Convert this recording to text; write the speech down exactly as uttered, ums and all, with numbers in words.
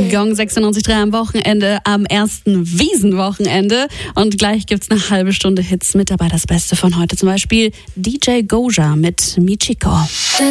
Gong sechsundneunzig Komma drei am Wochenende, am ersten Wiesenwochenende. Und gleich gibt's eine halbe Stunde Hits mit dabei. Das Beste von heute zum Beispiel D J Goja mit Michiko.